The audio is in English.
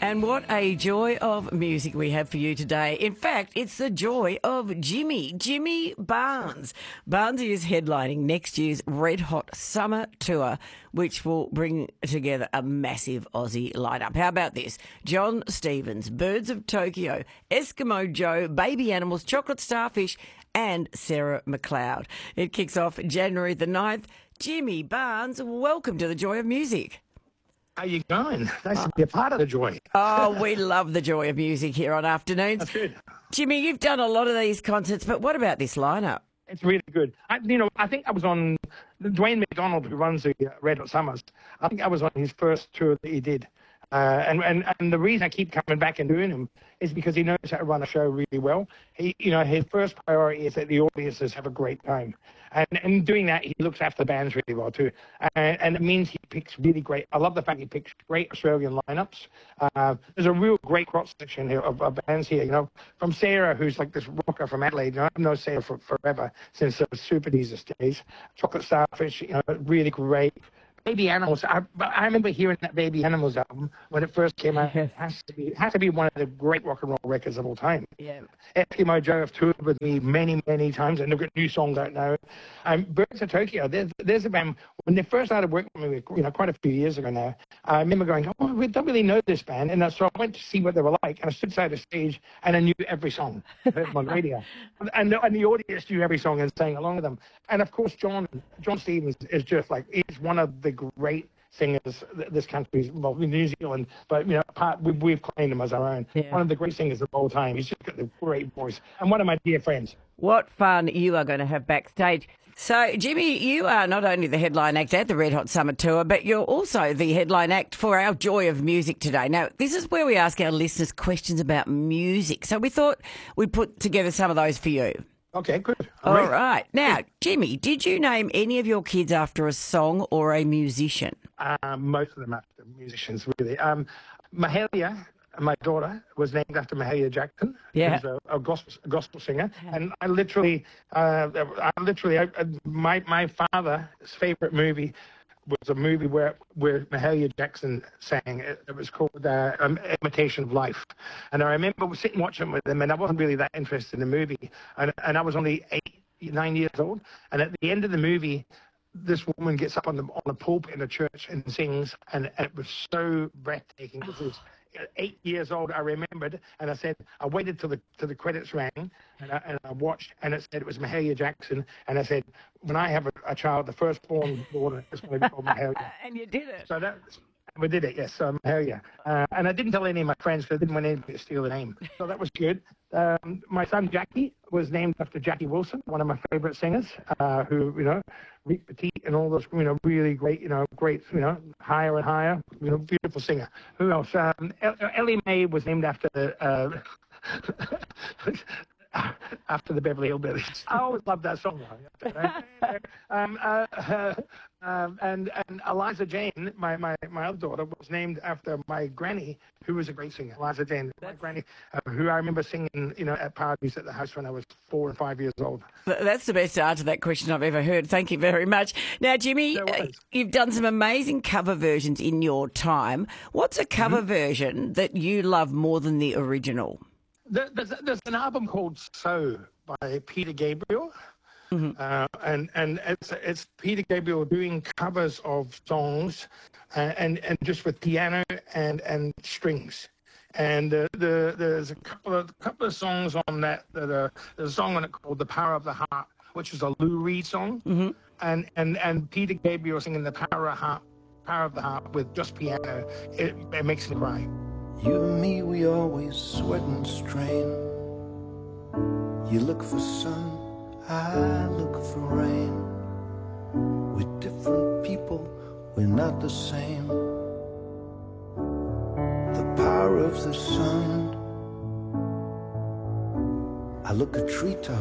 And what a joy of music we have for you today. In fact, it's the joy of Jimmy Barnes. Barnesy is headlining next year's Red Hot Summer Tour, which will bring together a massive Aussie lineup. How about this? John Stevens, Birds of Tokyo, Eskimo Joe, Baby Animals, Chocolate Starfish, and Sarah McLeod. It kicks off January the 9th. Jimmy Barnes, welcome to the Joy of Music. How you going? Nice to be a part of the joy. Oh, we love the joy of music here on Afternoons. That's good. Jimmy, you've done a lot of these concerts, but what about this lineup? It's really good. I think I was on Dwayne McDonald, who runs the Red Hot Summers. I think I was on his first tour that he did. And the reason I keep coming back and doing them is because he knows how to run a show really well. His first priority is that the audiences have a great time. And doing that, he looks after the bands really well too. And it means he picks really great. I love the fact he picks great Australian lineups. There's a real great cross section here of bands here. From Sarah, who's like this rocker from Adelaide. I've known Sarah for forever, since the Super Jesus days. Chocolate Starfish, really great. Baby Animals. I remember hearing that Baby Animals album when it first came out. It has to be one of the great rock and roll records of all time. Yeah. Eskimo Joe have toured with me many, many times, and they've got new songs out now. Birds of Tokyo. There's a band when they first started working with me, quite a few years ago now. I remember going, oh, we don't really know this band, and so I went to see what they were like, and I stood side the stage, and I knew every song. I heard them on radio, and the audience knew every song and sang along with them. And of course, John Stevens is just like he's one of the great singers this country's, well, in New Zealand, but we've claimed him as our own. Yeah. One of the great singers of all time. He's just got a great voice, and one of my dear friends. What fun you are going to have backstage. So, Jimmy, you are not only the headline act at the Red Hot Summer Tour, but you're also the headline act for our Joy of Music today. Now, this is where we ask our listeners questions about music, so we thought we'd put together some of those for you. Okay, good. All right. Now, Jimmy, did you name any of your kids after a song or a musician? Most of them after musicians, really. Mahalia, my daughter, was named after Mahalia Jackson, who's a gospel singer. And my father's favorite movie was a movie where Mahalia Jackson sang. It was called Imitation of Life. And I remember sitting watching with him, and I wasn't really that interested in the movie. And I was only 9 years old. And at the end of the movie, this woman gets up on the pulpit in the church and sings, and it was so breathtaking. This is 8 years old, I remembered, and I waited till the credits rang, and I watched, and it said it was Mahalia Jackson, and I said, when I have a child, the firstborn daughter is going to be called Mahalia. And you did it. So we did it, yes, Mahalia. And I didn't tell any of my friends because I didn't want anybody to steal the name. So that was good. My son Jackie was named after Jackie Wilson, one of my favorite singers, who, Rick Petite and all those, really great, higher and higher, beautiful singer. Who else? Ellie Mae was named after after the Beverly Hillbillies. I always loved that song. And Eliza Jane, my other daughter, was named after my granny, who was a great singer. Eliza Jane, my granny, who I remember singing, at parties at the house when I was 4 or 5 years old. That's the best answer to that question I've ever heard. Thank you very much. Now, Jimmy, you've done some amazing cover versions in your time. What's a cover version that you love more than the original? There's an album called So by Peter Gabriel. And it's Peter Gabriel doing covers of songs and just with piano and strings. And there's a couple of songs on that there's a song on it called The Power of the Heart, which is a Lou Reed song. And Peter Gabriel singing The Power of the Heart with just piano. It makes me cry. You and me, we always sweat and strain. You look for sun, I look for rain. We're different people, we're not the same. The power of the sun. I look at treetops